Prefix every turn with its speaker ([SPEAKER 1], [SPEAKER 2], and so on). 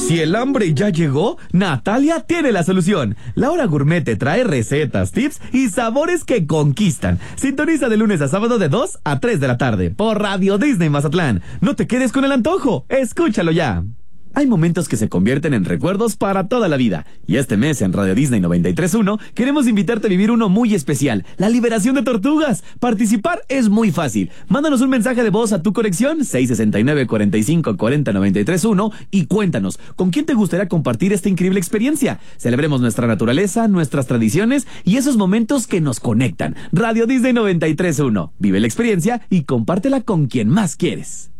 [SPEAKER 1] Si el hambre ya llegó, Natalia tiene la solución. La Hora Gourmet te trae recetas, tips y sabores que conquistan. Sintoniza de lunes a sábado de 2 a 3 de la tarde por Radio Disney Mazatlán. No te quedes con el antojo, escúchalo ya. Hay momentos que se convierten en recuerdos para toda la vida. Y este mes en Radio Disney 93.1 queremos invitarte a vivir uno muy especial, la liberación de tortugas. Participar es muy fácil. Mándanos un mensaje de voz a tu conexión 669-4540-931 y cuéntanos, ¿con quién te gustaría compartir esta increíble experiencia? Celebremos nuestra naturaleza, nuestras tradiciones y esos momentos que nos conectan. Radio Disney 93.1. Vive la experiencia y compártela con quien más quieres.